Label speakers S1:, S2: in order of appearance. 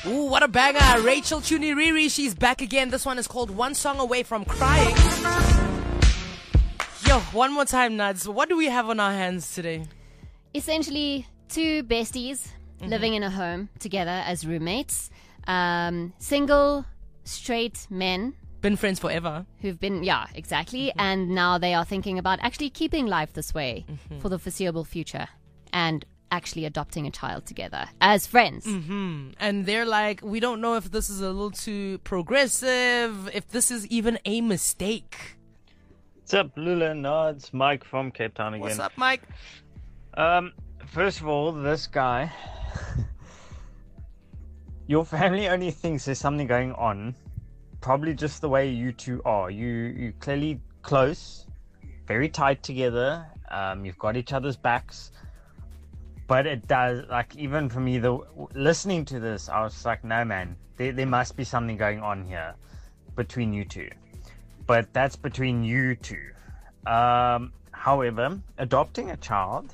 S1: Ooh, what a banger. Rachel Chuniriri, she's back again. This one is called One Song Away from Crying. Yo, one more time, Nads. What do we have on our hands today?
S2: Essentially, two besties living in a home together as roommates. Single, straight men.
S1: Been friends forever.
S2: Who've been, yeah, exactly. And now they are thinking about actually keeping life this way for the foreseeable future. And actually adopting a child together as friends.
S1: And they're like, we don't know if this is a little too progressive, if this is even a mistake.
S3: What's up, Lula Nods? Mike from Cape Town again.
S1: What's up, Mike?
S3: First of all, this guy, your family only thinks there's something going on, probably just the way you two are. You clearly close, very tight together. You've got each other's backs. But it does, like, even for me, listening to this, I was like, no, man, there must be something going on here between you two. But that's between you two. However, adopting a child